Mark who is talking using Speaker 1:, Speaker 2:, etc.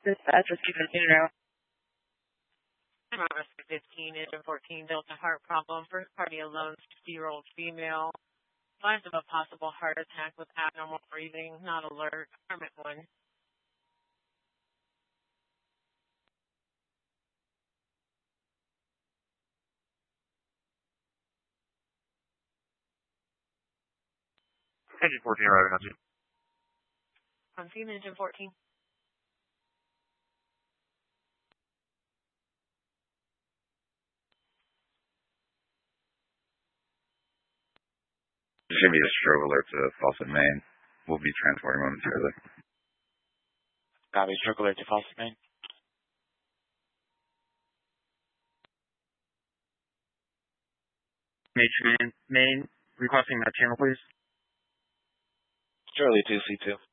Speaker 1: Dispatch, Whiskey 15 now.
Speaker 2: Whiskey 15, engine 14, Delta heart problem. First party alone, 60-year-old female. Signs of a possible heart attack with abnormal breathing, not alert. Permit 1.
Speaker 3: Engine 14, right on you.
Speaker 2: On scene, engine 14.
Speaker 3: There should be a stroke alert to Fawcett, Maine. We'll be transporting momentarily.
Speaker 4: Copy, stroke alert to Fawcett, Maine.
Speaker 5: Maine, requesting that channel, please.
Speaker 4: Charlie 2, C2.